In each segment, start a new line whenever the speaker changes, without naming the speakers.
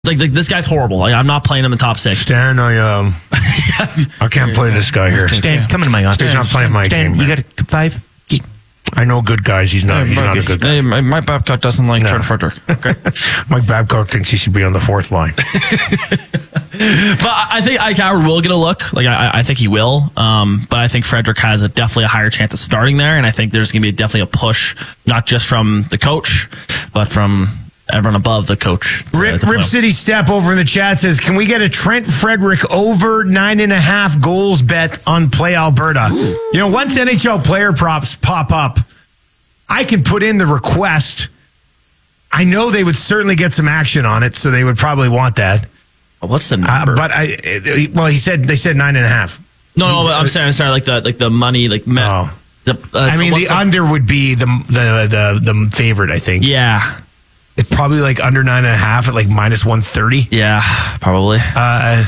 Like this guy's horrible. Like, I'm not playing him in top 6.
Stan, I can't play this guy here.
Stan, come into my office.
He's not playing my
Stan,
game.
you got a 5?
I know good guys. He's not a good guy.
Hey, Mike Babcock doesn't like Trent Frederick. Okay.
Mike Babcock thinks he should be on the 4th line.
But I think Ike Howard will get a look. Like I think he will. But I think Frederick has definitely a higher chance of starting there, and I think there's going to be definitely a push, not just from the coach, but from everyone above the coach.
Rip City Step over in the chat says, can we get a Trent Frederick over 9.5 goals bet on Play Alberta? You know, once NHL player props pop up, I can put in the request. I know they would certainly get some action on it, so they would probably want that.
What's the number?
They said 9.5.
No, but I'm sorry, like the money, like
I mean, the under would be the favorite, I think.
Yeah.
It's probably like under 9.5 at like minus 130.
Yeah, probably.
I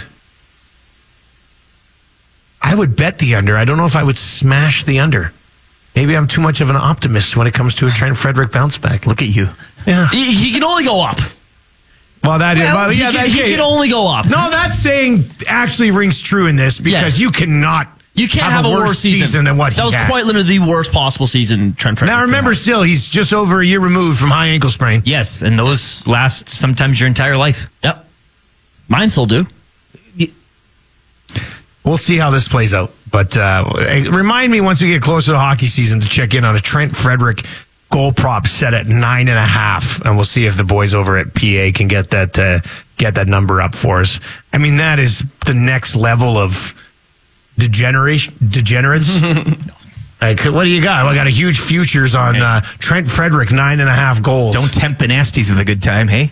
would bet the under. I don't know if I would smash the under. Maybe I'm too much of an optimist when it comes to a Trent Frederick bounce back.
Look at you.
Yeah. He can only go up.
Well, he
can only go up.
No, that saying actually rings true in this because you can't have a worse season than what he had.
That was quite literally the worst possible season Trent Frederick.
Now remember, still, he's just over a year removed from high ankle sprain.
Yes, and those last sometimes your entire life.
Yep. Mine still do.
We'll see how this plays out. But remind me once we get closer to hockey season to check in on a Trent Frederick goal prop set at 9.5, and we'll see if the boys over at PA can get that number up for us. I mean, that is the next level of degenerates. Like, what do you got? I got a huge futures on Trent Frederick 9.5 goals.
Don't tempt the nasties with a good time, hey?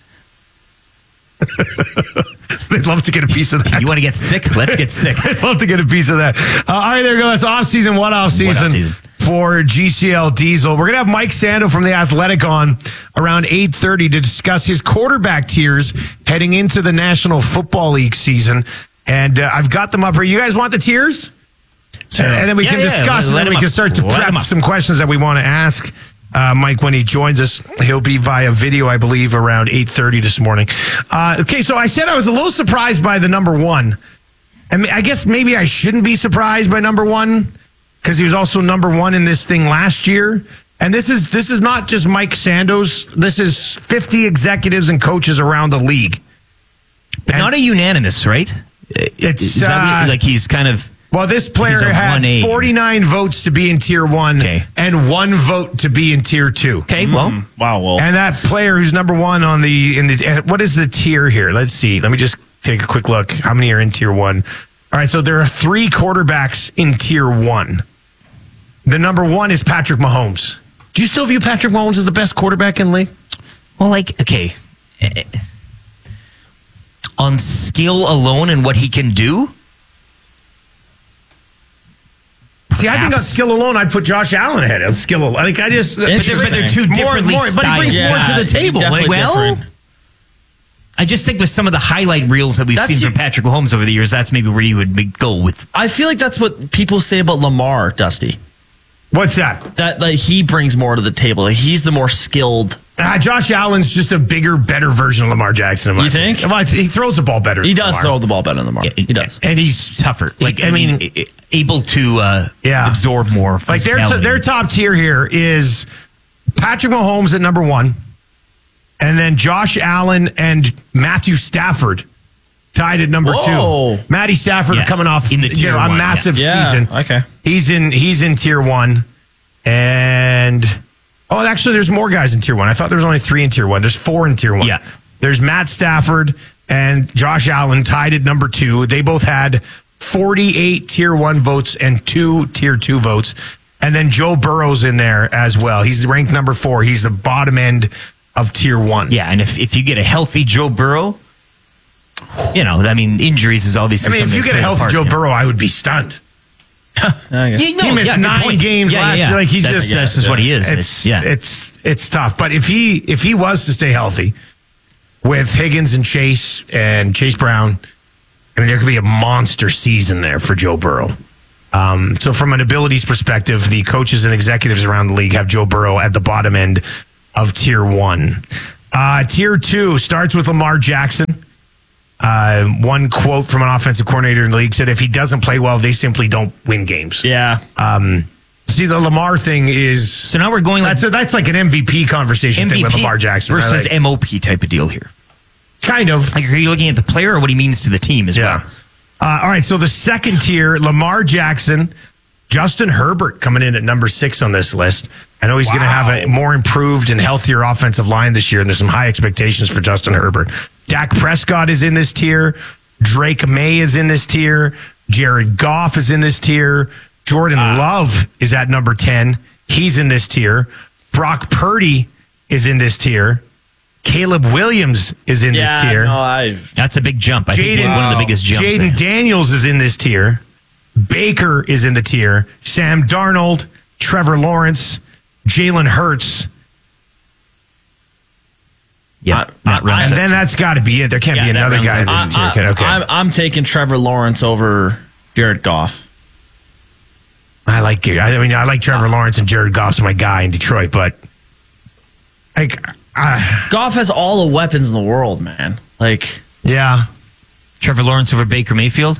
They'd love to get a piece of that.
You want to get sick? Let's get sick.
I'd love to get a piece of that. All right, there you go. That's off-season. What off-season for GCL Diesel. We're going to have Mike Sando from The Athletic on around 8:30 to discuss his quarterback tiers heading into the National Football League season. And I've got them up here. You guys want the tiers? And then we can discuss, and then we can start to prep some questions that we want to ask Mike when he joins us. He'll be via video, I believe, around 8:30 this morning. Okay, so I said I was a little surprised by the number 1. I mean, I guess maybe I shouldn't be surprised by number 1 because he was also number 1 in this thing last year. And this is not just Mike Sandoz. This is 50 executives and coaches around the league.
But not a unanimous, right?
It's
like he's kind of...
Well, this player had 49 votes to be in tier 1 and 1 vote to be in tier 2.
Okay, well.
Wow.
And that player who's number 1 on what is the tier here? Let's see. Let me just take a quick look. How many are in tier 1? All right, so there are 3 quarterbacks in tier 1. The number 1 is Patrick Mahomes. Do you still view Patrick Mahomes as the best quarterback in the league?
Well, okay. On skill alone and what he can do?
See, I think on skill alone, I'd put Josh Allen ahead on skill alone. Like, I just...
But they're two differently styled.
But he brings more to the table.
I just think with some of the highlight reels that we've seen from Patrick Mahomes over the years, that's maybe where you would go with.
I feel like that's what people say about Lamar, Dusty.
What's that?
That he brings more to the table. Like, he's the more skilled...
Josh Allen's just a bigger, better version of Lamar Jackson.
You think?
Well, he throws the ball better.
He does throw the ball better than Lamar. Yeah, he does.
And he's tougher.
Like, I mean, able to absorb more.
Like, their top tier here is Patrick Mahomes at number 1, and then Josh Allen and Matthew Stafford tied at number 2. Matty Stafford coming off
in the tier
a
1,
massive season.
Okay.
He's in tier 1. And... Oh, actually, there's more guys in tier 1. I thought there was only 3 in tier 1. There's 4 in tier 1.
Yeah.
There's Matt Stafford and Josh Allen tied at number 2. They both had 48 tier 1 votes and 2 tier 2 votes. And then Joe Burrow's in there as well. He's ranked number 4. He's the bottom end of tier 1.
Yeah, and if you get a healthy Joe Burrow, injuries is obviously something.
If you get a healthy Joe Burrow, I would be stunned. He missed 9 games last year. Like
that's just what he is.
It's tough. But if he was to stay healthy with Higgins and Chase Brown, I mean, there could be a monster season there for Joe Burrow. So from an abilities perspective, the coaches and executives around the league have Joe Burrow at the bottom end of tier 1. Tier 2 starts with Lamar Jackson. One quote from an offensive coordinator in the league said, if he doesn't play well, they simply don't win games.
Yeah.
See, the Lamar thing is...
So now we're going like...
That's like an MVP conversation thing with Lamar Jackson.
Versus
right?
MOP type of deal here.
Kind of.
Like, are you looking at the player or what he means to the team as well?
All right, so the second tier, Lamar Jackson, Justin Herbert coming in at number 6 on this list. I know he's going to have a more improved and healthier offensive line this year, and there's some high expectations for Justin Herbert. Dak Prescott is in this tier. Drake May is in this tier. Jared Goff is in this tier. Jordan Love is at number 10. He's in this tier. Brock Purdy is in this tier. Caleb Williams is in this tier.
That's a big jump. I think one of the biggest jumps.
Jaden Daniels is in this tier. Baker is in the tier. Sam Darnold, Trevor Lawrence, Jalen Hurts.
Yeah,
and then that's got to be it. There can't be another guy in this tier. Okay.
I'm taking Trevor Lawrence over Jared Goff.
I like Trevor Lawrence, and Jared Goff's my guy in Detroit, but
Goff has all the weapons in the world, man. Like,
yeah,
Trevor Lawrence over Baker Mayfield.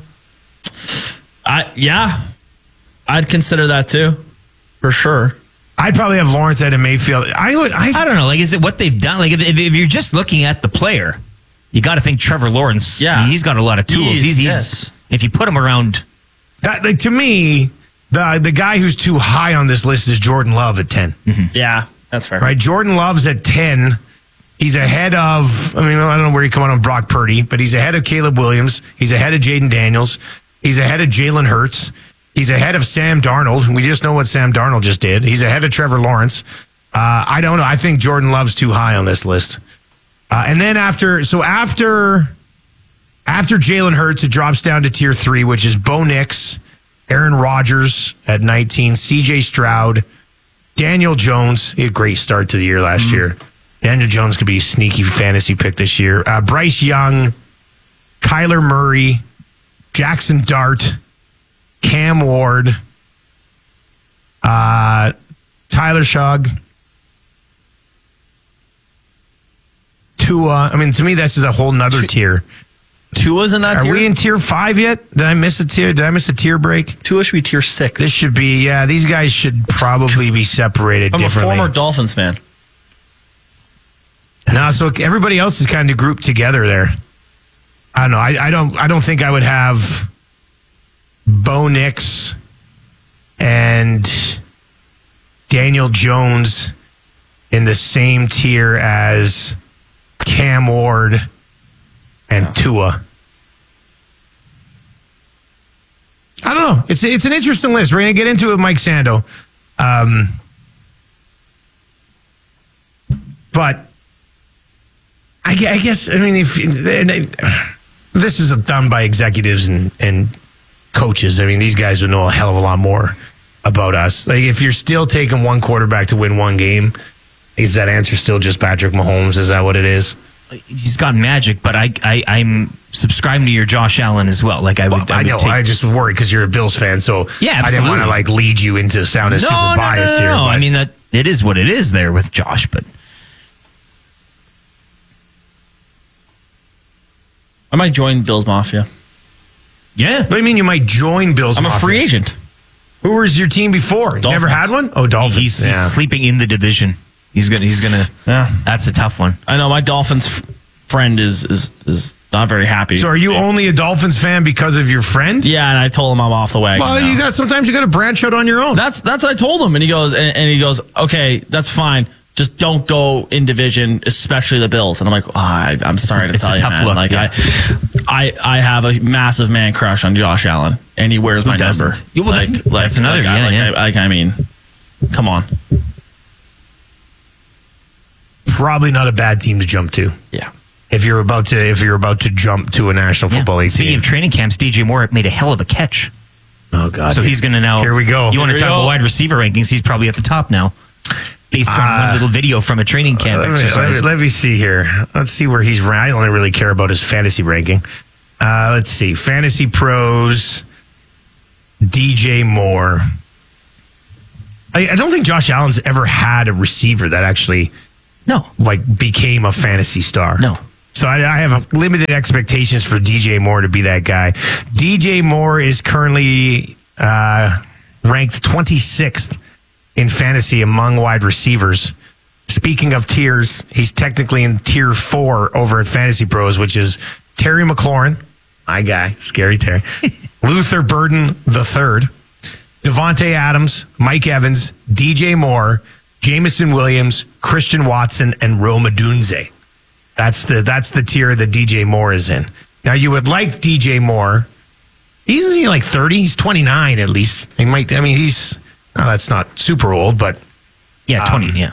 I'd consider that too, for sure.
I'd probably have Lawrence out of Mayfield. I
don't know. Like, is it what they've done? Like, if you're just looking at the player, you got to think Trevor Lawrence.
Yeah,
he's got a lot of tools. He's if you put him around.
That, like, to me, the guy who's too high on this list is Jordan Love at 10.
Mm-hmm. Yeah, that's fair.
Right, Jordan Love's at 10. He's ahead of. I don't know where he come on Brock Purdy, but he's ahead of Caleb Williams. He's ahead of Jaden Daniels. He's ahead of Jalen Hurts. He's ahead of Sam Darnold. We just know what Sam Darnold just did. He's ahead of Trevor Lawrence. I don't know. I think Jordan Love's too high on this list. And then after Jalen Hurts, it drops down to tier 3, which is Bo Nix, Aaron Rodgers at 19, C.J. Stroud, Daniel Jones. He had a great start to the year last year. Daniel Jones could be a sneaky fantasy pick this year. Bryce Young, Kyler Murray, Jackson Dart, Cam Ward, Tyler Shugg, Tua. To me, this is a whole nother tier.
Tua's in that tier?
Are we in tier 5 yet? Did I miss a tier? Did I miss a tier break?
Tua should be tier 6.
This should be, these guys should probably be separated differently.
I'm a former Dolphins fan.
No, so everybody else is kind of grouped together there. I don't know. I don't think I would have Bo Nix and Daniel Jones in the same tier as Cam Ward and Tua. I don't know. It's an interesting list. We're going to get into it with Mike Sando. But I guess, if this is done by executives and coaches. These guys would know a hell of a lot more about us. Like, if you're still taking one quarterback to win one game, is that answer still just Patrick Mahomes? Is that what it is?
He's got magic, but I'm subscribing to your Josh Allen as well. Like, I know.
I just worry because you're a Bills fan, so
yeah,
I didn't want to lead you into sounding super biased here.
No. That it is what it is there with Josh, but
I might join Bills Mafia.
Yeah.
What do you mean you might join Bills Mafia?
I'm a free agent.
Who was your team before?
Dolphins.
You never had one? Oh, Dolphins.
He's sleeping in the division. He's gonna.
Yeah,
that's a tough one.
I know my Dolphins friend is not very happy.
So are you only a Dolphins fan because of your friend?
Yeah, and I told him I'm off the wagon.
Well, sometimes you got to branch out on your own.
That's what I told him, and he goes, okay, that's fine. Just don't go in division, especially the Bills. And I'm like, I'm sorry to tell you,
it's a tough look.
Like,
yeah.
I have a massive man crush on Josh Allen, and he wears my number.
That's another.
Come on.
Probably not a bad team to jump to.
Yeah.
If you're about to jump to a National Football League
Speaking
team.
of training camps, DJ Moore made a hell of a catch.
Oh God!
So he's going to now.
Here we go.
You want to talk about wide receiver rankings? He's probably at the top now, based on one little video from a training camp exercise.
Let me see here. Let's see where he's ranked. I only really care about his fantasy ranking. Let's see. Fantasy Pros. DJ Moore. I don't think Josh Allen's ever had a receiver that actually became a fantasy star.
No.
So I have limited expectations for DJ Moore to be that guy. DJ Moore is currently ranked 26th in fantasy among wide receivers. Speaking of tiers, he's technically in tier 4 over at Fantasy Pros, which is Terry McLaurin, my guy, scary Terry, Luther Burden III, Devontae Adams, Mike Evans, DJ Moore, Jameson Williams, Christian Watson, and Rome Odunze. That's the tier that DJ Moore is in. Now you would like DJ Moore. Isn't he like 30? He's 29 at least. That's not super old, but
20. Yeah.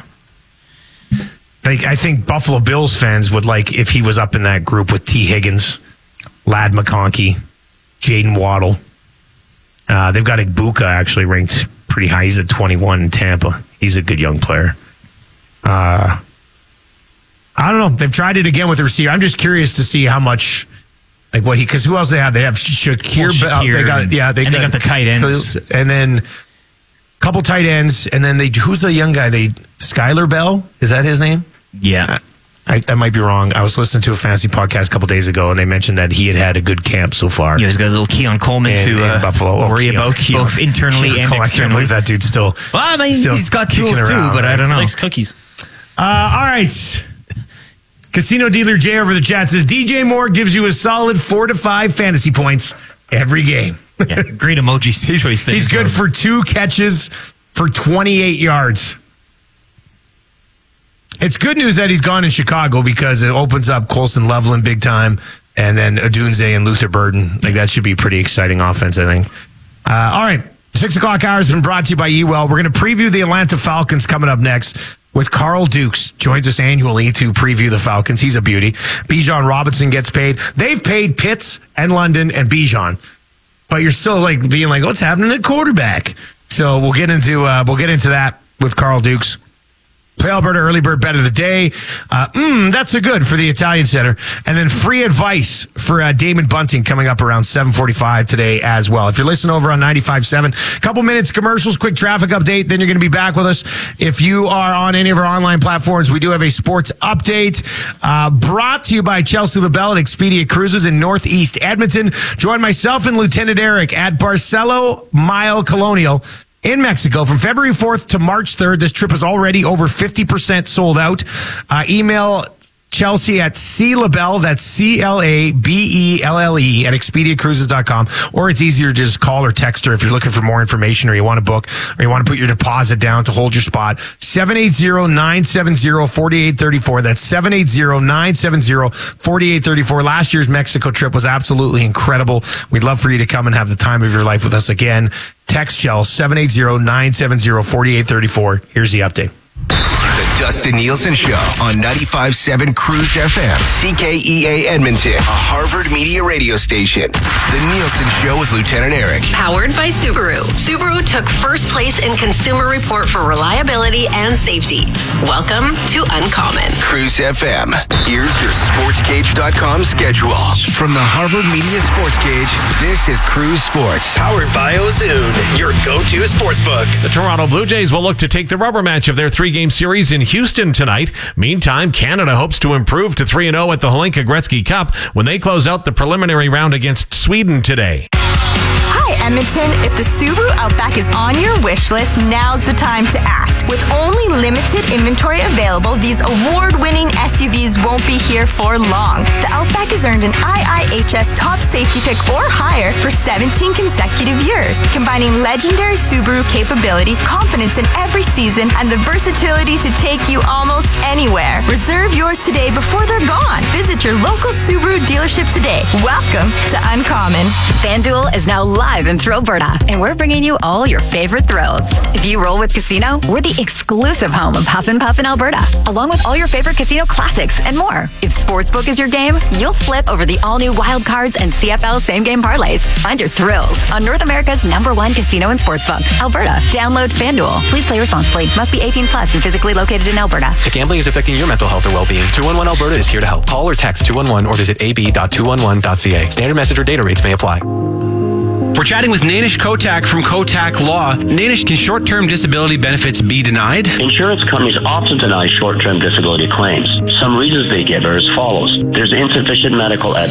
I think Buffalo Bills fans would like if he was up in that group with T. Higgins, Ladd McConkey, Jaden Waddle. They've got Ibuka actually ranked pretty high. He's at 21 in Tampa. He's a good young player. I don't know. They've tried it again with the receiver. I'm just curious to see how much, because who else they have? They have Shakir. They got the tight ends. And then a couple tight ends. And then who's the young guy? Skylar Bell? Is that his name?
Yeah.
I might be wrong. I was listening to a fantasy podcast a couple days ago, and they mentioned that he had a good camp so far.
Yeah, he's got a little Keon Coleman in
Buffalo.
Worry about both internally and externally.
I can't believe that dude's still.
Well, he's got tools too, but I don't know.
Likes cookies.
All right. Casino Dealer Jay over the chat says DJ Moore gives you a solid 4 to 5 fantasy points every game.
Yeah, great emoji choice.
He's good for 2 catches for 28 yards. It's good news that he's gone in Chicago because it opens up Colson Loveland big time, and then Odunze and Luther Burden. That should be a pretty exciting offense, I think. All right, 6 o'clock hour has been brought to you by Ewell. We're going to preview the Atlanta Falcons coming up next with Carl Dukes. Joins us annually to preview the Falcons. He's a beauty. Bijan Robinson gets paid. They've paid Pitts and London and Bijan, but you're still being what's happening at quarterback? So we'll get into that with Carl Dukes. Play Alberta Early Bird Bet of the Day. That's a good for the Italian Center. And then free advice for Damon Bunting coming up around 7:45 today as well. If you're listening over on 95.7, couple minutes commercials, quick traffic update, then you're going to be back with us. If you are on any of our online platforms, we do have a sports update brought to you by Chelsea LaBelle at Expedia Cruises in Northeast Edmonton. Join myself and Lieutenant Eric at Barcelo Mile Colonial in Mexico from February 4th to March 3rd. This trip is already over 50% sold out. Email Chelsea at CLaBelle, that's CLABELLE at ExpediaCruises.com, or it's easier to just call or text her if you're looking for more information or you want to book or you want to put your deposit down to hold your spot. 780-970-4834. That's 780-970-4834. Last year's Mexico trip was absolutely incredible. We'd love for you to come and have the time of your life with us again. Text Chell 780-970-4834. Here's the update.
The Dustin Nielsen Show on 95.7 Cruise FM, CKEA Edmonton, a Harvard Media radio station. The Nielsen Show with Lieutenant Eric.
Powered by Subaru. Subaru took first place in Consumer Report for reliability and safety. Welcome to Uncommon.
Cruise FM. Here's your SportsCage.com schedule. From the Harvard Media Sports Cage, this is Cruise Sports.
Powered by Ozoon, your go-to sportsbook.
The Toronto Blue Jays will look to take the rubber match of their 3-game series in Houston tonight. Meantime, Canada hopes to improve to 3-0 at the Hlinka Gretzky Cup when they close out the preliminary round against Sweden today.
Hi, Edmonton. If the Subaru Outback is on your wish list, now's the time to act. With only limited inventory available, these award-winning SUVs won't be here for long. The Outback has earned an IIHS top safety pick or higher for 17 consecutive years, combining legendary Subaru capability, confidence in every season, and the versatility to take you almost anywhere. Reserve yours today before they're gone. Visit your local Subaru dealership today. Welcome to Uncommon.
FanDuel is now live in Thrillberta, and we're bringing you all your favorite thrills. If you roll with Casino, we're the exclusive home of Huff and Puff in Alberta, along with all your favorite casino classics and more. If Sportsbook is your game, you'll flip over the all-new Wild Cards and CFL same-game parlays. Find your thrills on North America's #1 casino and sportsbook, Alberta. Download FanDuel. Please play responsibly. Must be 18 plus and physically located in Alberta.
If gambling is affecting your mental health or well-being, 211 Alberta is here to help. Call or text 211 or visit ab.211.ca. Standard message or data rates may apply.
We're chatting with Nainish Kotak from Kotak Law. Nainish, can short-term disability benefits be denied?
Insurance companies often deny short-term disability claims. Some reasons they give are as follows. There's insufficient medical evidence.